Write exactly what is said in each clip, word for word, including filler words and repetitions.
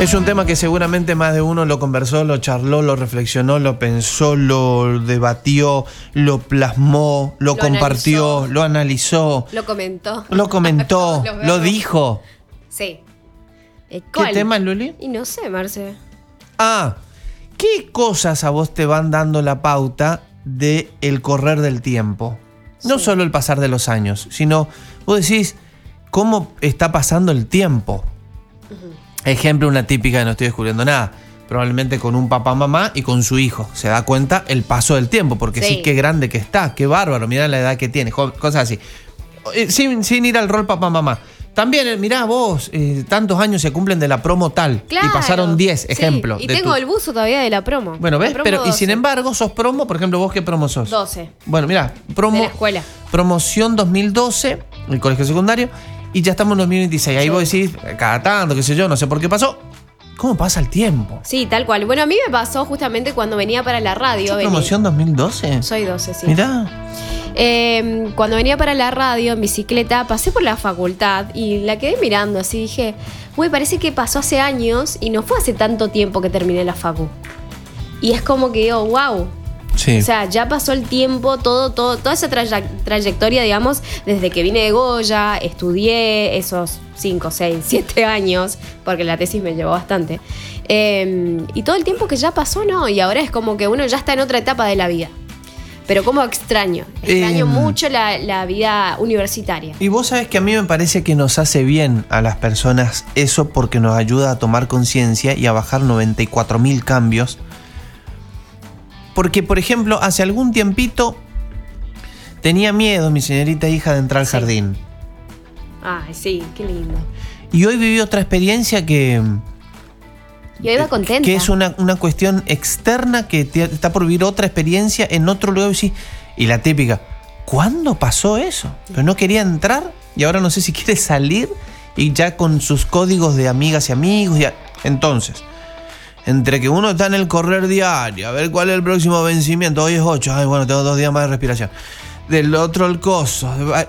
Es un tema que seguramente más de uno lo conversó, lo charló, lo reflexionó, lo pensó, lo debatió, lo plasmó, lo, lo compartió, analizó, lo analizó. Lo comentó. Lo comentó, lo dijo. Sí. ¿Cuál? ¿Qué tema, Luli? Y no sé, Marce. Ah, ¿qué cosas a vos te van dando la pauta de el correr del tiempo? No sí. solo el pasar de los años, sino vos decís, ¿cómo está pasando el tiempo? Uh-huh. Ejemplo, una típica que no estoy descubriendo nada. Probablemente con un papá, mamá y con su hijo. Se da cuenta el paso del tiempo, porque sí, sí qué grande que está, qué bárbaro, mirá la edad que tiene, cosas así. Sin, sin ir al rol papá, mamá. También, mirá vos, eh, tantos años se cumplen de la promo tal. Claro. Y pasaron diez, ejemplo. Sí. Y tengo tu... el buzo todavía de la promo. Bueno, ¿ves? Promo Pero doce. Y sin embargo, sos promo, por ejemplo, ¿vos qué promo sos? doce. Bueno, mirá, promo. De la escuela. Promoción dos mil doce, el colegio secundario, y ya estamos en dos mil veintiséis. Ahí sí. vos decís, cada tanto, qué sé yo, no sé por qué pasó. ¿Cómo pasa el tiempo? Sí, tal cual. Bueno, a mí me pasó justamente cuando venía para la radio. ¿Promoción dos mil doce? Soy doce, sí. Mirá. Eh, cuando venía para la radio en bicicleta, pasé por la facultad y la quedé mirando así. Dije, güey, parece que pasó hace años y no fue hace tanto tiempo que terminé la facu. Y es como que digo, wow. Sí. O sea, ya pasó el tiempo, todo, todo, toda esa traya- trayectoria, digamos, desde que vine de Goya, estudié esos cinco, seis, siete años, porque la tesis me llevó bastante. Eh, y todo el tiempo que ya pasó, ¿no? Y ahora es como que uno ya está en otra etapa de la vida. Pero como extraño, extraño eh, mucho la, la vida universitaria. Y vos sabés que a mí me parece que nos hace bien a las personas eso, porque nos ayuda a tomar conciencia y a bajar noventa y cuatro mil cambios. Porque, por ejemplo, hace algún tiempito tenía miedo mi señorita hija de entrar al sí. jardín. Ay, sí, qué lindo. Y hoy viví otra experiencia que... Yo iba contenta. Que es una, una cuestión externa, que te, está por vivir otra experiencia en otro lugar. Y, y la típica, ¿cuándo pasó eso? Pero no quería entrar y ahora no sé si quiere salir, y ya con sus códigos de amigas y amigos. Y a... Entonces, entre que uno está en el correr diario, a ver cuál es el próximo vencimiento. Hoy es ocho, ay, bueno, tengo dos días más de respiración. Del otro el coso.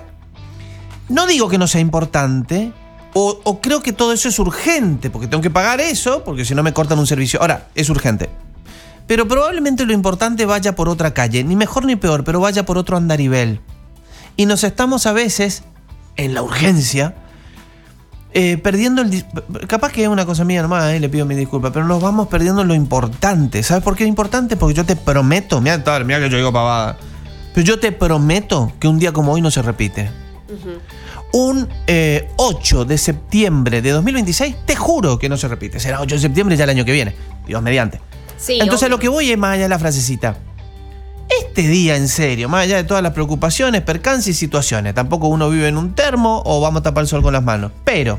No digo que no sea importante, o, o creo que todo eso es urgente, porque tengo que pagar eso, porque si no me cortan un servicio. Ahora, es urgente. Pero probablemente lo importante vaya por otra calle, ni mejor ni peor, pero vaya por otro andarivel. Y nos estamos a veces, en la urgencia, eh, perdiendo el... Capaz que es una cosa mía nomás, eh, le pido mi disculpa, pero nos vamos perdiendo lo importante. ¿Sabes por qué es importante? Porque yo te prometo, mira, mira que yo digo pavada, pero yo te prometo que un día como hoy no se repite. Uh-huh. Un eh, ocho de septiembre de dos mil veintiséis, te juro que no se repite. Será ocho de septiembre ya el año que viene, Dios mediante. Sí, Entonces obvio. Lo que voy es más allá de la frasecita. Este día, en serio, más allá de todas las preocupaciones, percances y situaciones, tampoco uno vive en un termo o vamos a tapar el sol con las manos, pero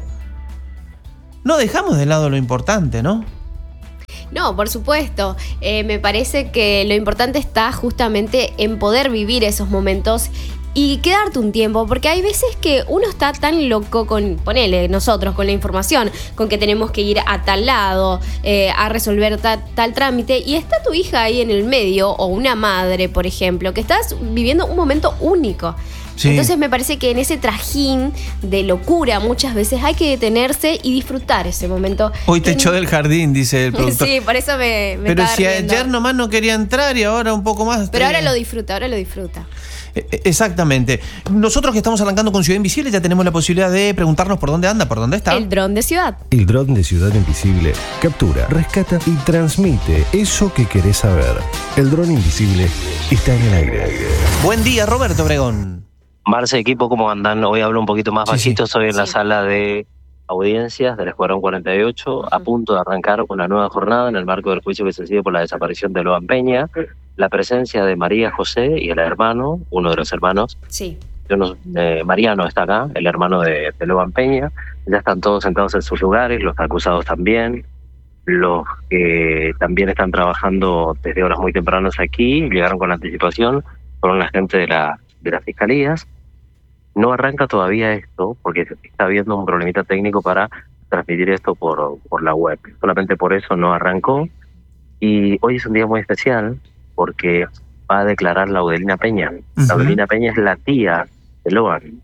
no dejamos de lado lo importante, ¿no? No, por supuesto. Eh, me parece que lo importante está justamente en poder vivir esos momentos y quedarte un tiempo, porque hay veces que uno está tan loco con, ponele, nosotros, con la información, con que tenemos que ir a tal lado, eh, a resolver ta, tal trámite, y está tu hija ahí en el medio, o una madre, por ejemplo, que estás viviendo un momento único. Sí. Entonces me parece que en ese trajín de locura muchas veces hay que detenerse y disfrutar ese momento. Hoy te echó del jardín, dice el productor. Sí, por eso me, me Pero estaba si riendo. Ayer nomás no quería entrar y ahora un poco más. Pero ahora lo disfruta, ahora lo disfruta. Exactamente. Nosotros que estamos arrancando con Ciudad Invisible ya tenemos la posibilidad de preguntarnos por dónde anda, por dónde está. El dron de ciudad. El dron de Ciudad Invisible captura, rescata y transmite eso que querés saber. El dron invisible está en el aire. Buen día, Roberto Obregón. Marce, equipo, ¿cómo andan? Hoy hablo un poquito más sí, bajito, sí. soy en sí. la sala de audiencias del Escuadrón cuarenta y ocho, uh-huh. a punto de arrancar una nueva jornada en el marco del juicio que se sigue por la desaparición de Loan Peña, la presencia de María José y el hermano, uno de los hermanos. Sí. Yo no, eh, Mariano está acá, el hermano de, de Loan Peña, ya están todos sentados en sus lugares, los acusados también, los que también están trabajando desde horas muy tempranas aquí, llegaron con anticipación, fueron la gente de, la, de las fiscalías. No arranca todavía esto porque está habiendo un problemita técnico para transmitir esto por, por la web. Solamente por eso no arrancó. Y hoy es un día muy especial porque va a declarar Laudelina Peña. Uh-huh. Laudelina Peña es la tía de Loan.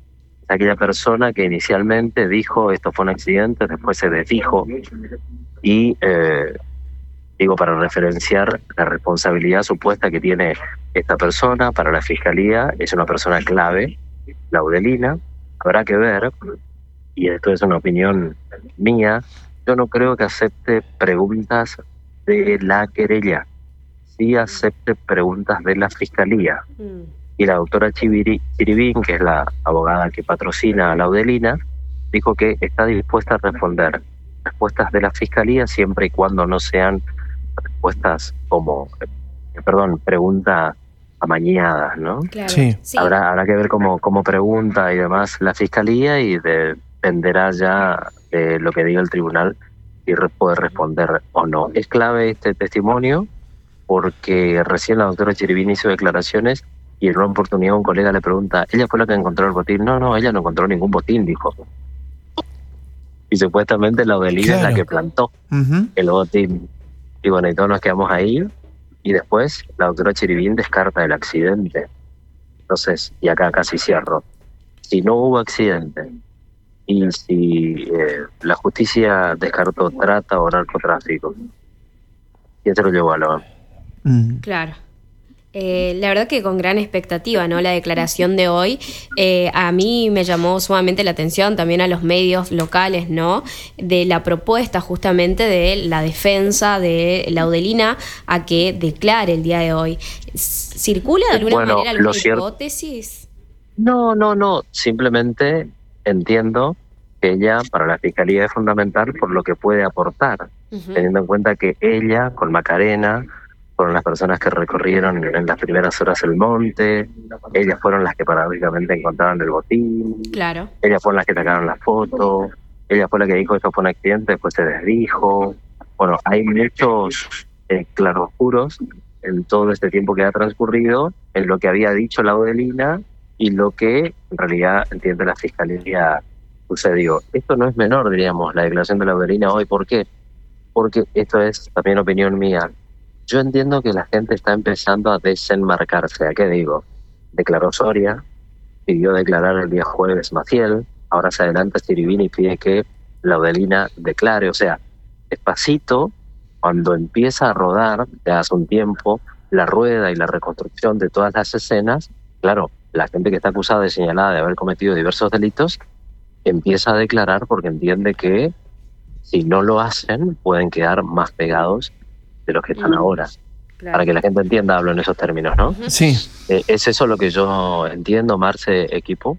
es aquella persona que inicialmente dijo esto fue un accidente, después se desdijo y, eh, digo, para referenciar la responsabilidad supuesta que tiene esta persona para la Fiscalía, es una persona clave, Laudelina. Habrá que ver, y esto es una opinión mía, yo no creo que acepte preguntas de la querella, sí acepte preguntas de la Fiscalía. Mm. Y la doctora Chiviri, Chiribín, que es la abogada que patrocina a Laudelina, dijo que está dispuesta a responder respuestas de la Fiscalía siempre y cuando no sean respuestas como, eh, perdón, preguntas amañadas, ¿no? Claro. Sí. Sí. Habrá, habrá que ver cómo, cómo pregunta y demás la Fiscalía y dependerá ya de lo que diga el tribunal y re, poder responder o no. Es clave este testimonio porque recién la doctora Chiribín hizo declaraciones y en una oportunidad un colega le pregunta, ¿ella fue la que encontró el botín? No, no, ella no encontró ningún botín, dijo. Y supuestamente la Laudelina claro. es la que plantó uh-huh. el botín. Y bueno, y todos nos quedamos ahí. Y después la doctora Chiribín descarta el accidente. Entonces, y acá casi cierro. Si no hubo accidente y si eh, la justicia descartó trata o narcotráfico, ¿quién se lo llevó a la mm. Claro. Eh, la verdad que con gran expectativa, ¿no? La declaración de hoy eh, a mí me llamó sumamente la atención, también a los medios locales, ¿no? De la propuesta justamente de la defensa de Laudelina a que declare el día de hoy. ¿Circula de alguna bueno, manera alguna cier- hipótesis? No, no, no. Simplemente entiendo que ella para la Fiscalía es fundamental por lo que puede aportar, uh-huh. teniendo en cuenta que ella con Macarena fueron las personas que recorrieron en las primeras horas el monte, ellas fueron las que paradójicamente encontraron el botín, claro. ellas fueron las que sacaron la foto, ella fue la que dijo esto fue un accidente, después se desdijo. Bueno, hay muchos eh, claroscuros en todo este tiempo que ha transcurrido, en lo que había dicho Laudelina y lo que en realidad entiende la Fiscalía sucedió. Esto no es menor, diríamos, la declaración de Laudelina hoy. ¿Por qué? Porque esto es también opinión mía. Yo entiendo que la gente está empezando a desenmarcarse. ¿A qué digo? Declaró Soria, pidió declarar el día jueves Maciel, ahora se adelanta Chiribín y pide que Laudelina declare. O sea, despacito, cuando empieza a rodar, ya hace un tiempo, la rueda y la reconstrucción de todas las escenas, claro, la gente que está acusada y señalada de haber cometido diversos delitos, empieza a declarar porque entiende que si no lo hacen, pueden quedar más pegados de los que están mm, ahora. Claro. Para que la gente entienda, hablo en esos términos, ¿no? Sí. Eh, es eso lo que yo entiendo, Marce, equipo,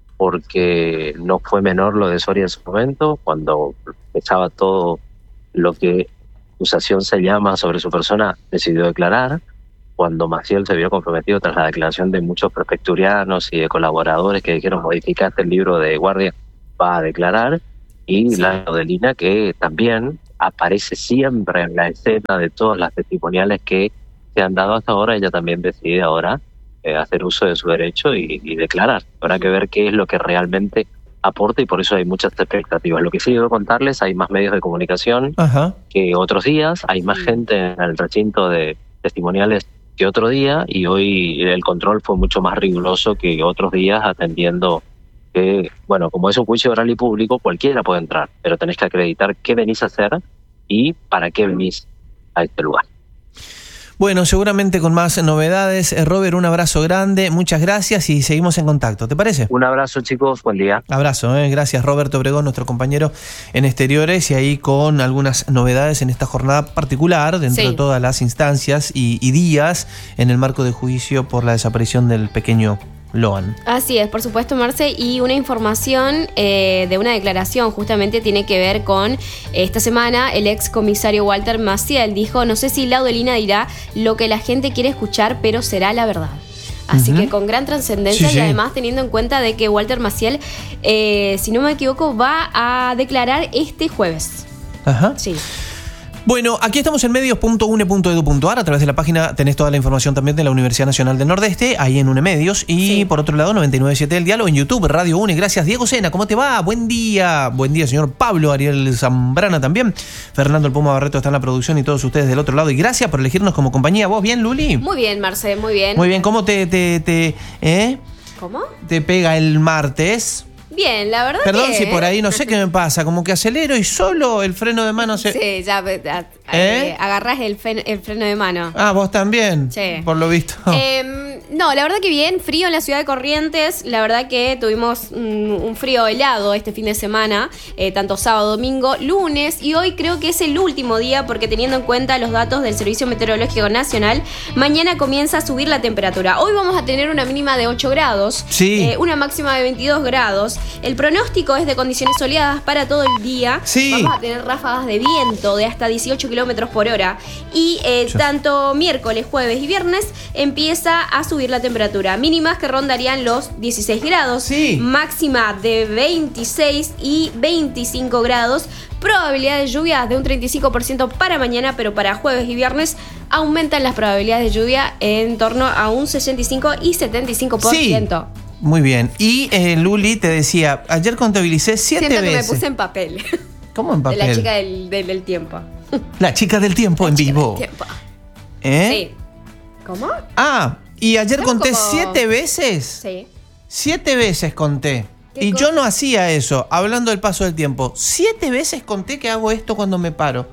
porque no fue menor lo de Soria en su momento, cuando echaba todo lo que acusación se llama sobre su persona, decidió declarar. Cuando Maciel se vio comprometido tras la declaración de muchos prefecturianos y de colaboradores que dijeron modificaste el libro de guardia, va a declarar. Y sí. La Laudelina, que también aparece siempre en la escena de todas las testimoniales que se han dado hasta ahora, ella también decide ahora eh, hacer uso de su derecho y, y declarar. Habrá que ver qué es lo que realmente aporta y por eso hay muchas expectativas. Lo que sí debo contarles, hay más medios de comunicación Ajá. que otros días, hay más gente en el recinto de testimoniales que otro día y hoy el control fue mucho más riguroso que otros días, atendiendo que, bueno, como es un juicio oral y público, cualquiera puede entrar, pero tenés que acreditar qué venís a hacer y para qué venís a este lugar. Bueno, seguramente con más novedades. Robert, un abrazo grande, muchas gracias y seguimos en contacto, ¿te parece? Un abrazo, chicos, buen día. Abrazo, ¿eh? Gracias, Roberto Obregón, nuestro compañero en Exteriores, y ahí con algunas novedades en esta jornada particular, dentro sí. de todas las instancias y, y días en el marco de juicio por la desaparición del pequeño Loan. Así es, por supuesto, Marce, y una información eh, de una declaración justamente tiene que ver con eh, esta semana el ex comisario Walter Maciel dijo, no sé si Laudelina dirá lo que la gente quiere escuchar, pero será la verdad. Así uh-huh. que con gran trascendencia sí, sí. y además teniendo en cuenta de que Walter Maciel, eh, si no me equivoco, va a declarar este jueves. Ajá. Sí. Bueno, aquí estamos en medios punto u n e punto edu punto a r. A través de la página tenés toda la información también de la Universidad Nacional del Nordeste, ahí en UNEMedios. Y sí. por otro lado, noventa y nueve punto siete El Diálogo en YouTube, Radio UNE. Gracias, Diego Sena. ¿Cómo te va? Buen día. Buen día, señor Pablo, Ariel Zambrana también. Fernando El Puma Barreto está en la producción y todos ustedes del otro lado. Y gracias por elegirnos como compañía. ¿Vos bien, Luli? Muy bien, Marce, muy bien. Muy bien. ¿Cómo te, te, te, eh? ¿Cómo? te pega el martes? Bien, la verdad Perdón que... si por ahí no sé qué me pasa, como que acelero y solo el freno de mano se... Sí, ya, ya ¿Eh? eh, agarrás el, fen- el freno de mano. Ah, vos también, Sí. por lo visto. Eh, no, la verdad que bien, frío en la ciudad de Corrientes, la verdad que tuvimos un, un frío helado este fin de semana, eh, tanto sábado, domingo, lunes y hoy creo que es el último día porque teniendo en cuenta los datos del Servicio Meteorológico Nacional, mañana comienza a subir la temperatura. Hoy vamos a tener una mínima de ocho grados, Sí. eh, una máxima de veintidós grados, el pronóstico es de condiciones soleadas para todo el día, Sí. vamos a tener ráfagas de viento de hasta dieciocho kilómetros por hora y eh, Ya. tanto miércoles, jueves y viernes empieza a subir la temperatura. Mínimas que rondarían los dieciséis grados. Sí. Máxima de veintiséis y veinticinco grados. Probabilidad de lluvia de un treinta y cinco por ciento para mañana, pero para jueves y viernes aumentan las probabilidades de lluvia en torno a un sesenta y cinco y setenta y cinco por ciento. Sí. Muy bien. Y eh, Luli te decía, ayer contabilicé siete Siento que veces. me puse en papel. ¿Cómo en papel? De la chica del, del, del tiempo. La chica del tiempo en Chica vivo. del tiempo. ¿Eh? Sí. ¿Cómo? Ah, y ayer Estamos conté como- siete veces. Sí. Siete veces conté. ¿Qué Y cosa? yo no hacía eso, hablando del paso del tiempo. Siete veces conté que hago esto cuando me paro.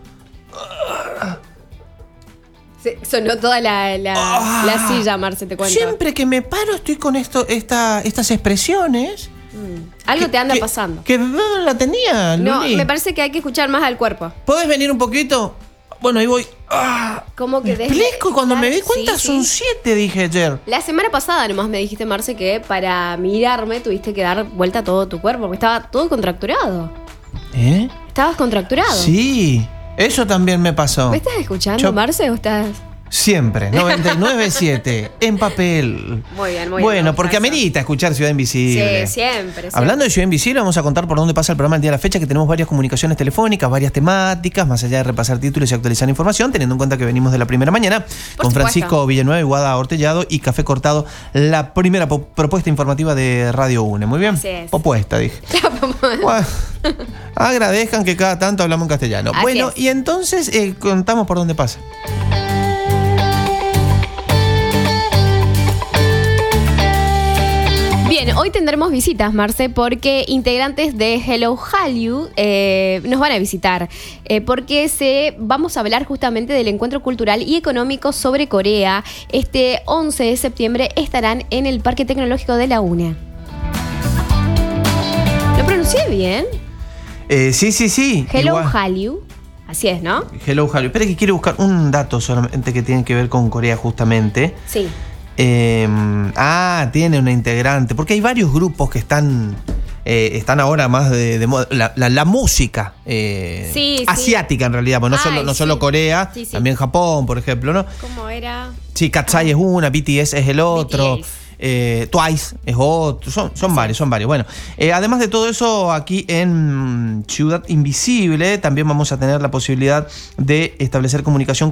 Se- sonó toda la, la, Ah. la silla, Marce, te cuento. Siempre que me paro estoy con esto, esta, estas expresiones. Mm. Algo que- te anda que- pasando. Que no la tenía, No, Luli. me parece que hay que escuchar más al cuerpo. ¿Podés venir un poquito? Bueno, ahí voy. Ah, Como que ¿Me desde- explico? Y cuando me di Sí, cuenta sí. son siete, dije ayer. La semana pasada nomás me dijiste, Marce, que para mirarme tuviste que dar vuelta a todo tu cuerpo, porque estaba todo contracturado. ¿Eh? Estabas contracturado. Sí, eso también me pasó. ¿Me estás escuchando, Yo- Marce, o estás...? Siempre, noventa y nueve siete, en papel. Muy bien, muy bien. Bueno, me porque gusta eso. amerita escuchar Ciudad Invisible. Sí, siempre, siempre. Hablando de Ciudad Invisible, vamos a contar por dónde pasa el programa el día de la fecha, que tenemos varias comunicaciones telefónicas, varias temáticas, más allá de repasar títulos y actualizar información, teniendo en cuenta que venimos de la primera mañana, con supuesto. Francisco Villanueva y Guada Ortellado y Café Cortado, la primera po- propuesta informativa de Radio UNE. Muy bien. Así es. Propuesta, dije. Bueno, agradezcan que cada tanto hablamos en castellano. Así bueno, es. y entonces eh, contamos por dónde pasa. Bien, hoy tendremos visitas, Marce, porque integrantes de Hello Hallyu eh, nos van a visitar, eh, porque se, vamos a hablar justamente del encuentro cultural y económico sobre Corea. Este once de septiembre estarán en el Parque Tecnológico de la UNE. ¿Lo pronuncié bien? Eh, sí, sí, sí. Hello igual. Hallyu. Así es, ¿no? Hello Hallyu. Espera que quiero buscar un dato solamente que tiene que ver con Corea justamente. Sí. Eh, ah, tiene una integrante. Porque hay varios grupos que están. eh, están ahora más de, de moda. La, la- la música eh, Sí, sí. asiática en realidad, porque no, Ay, solo, no sí. solo Corea, Sí, sí. también Japón, por ejemplo, ¿no? ¿Cómo era? Sí, Katsai es una, B T S es el otro. B T S. eh, Twice es otro, son, son varios, son varios. Bueno, eh, además de todo eso, aquí en Ciudad Invisible también vamos a tener la posibilidad de establecer comunicación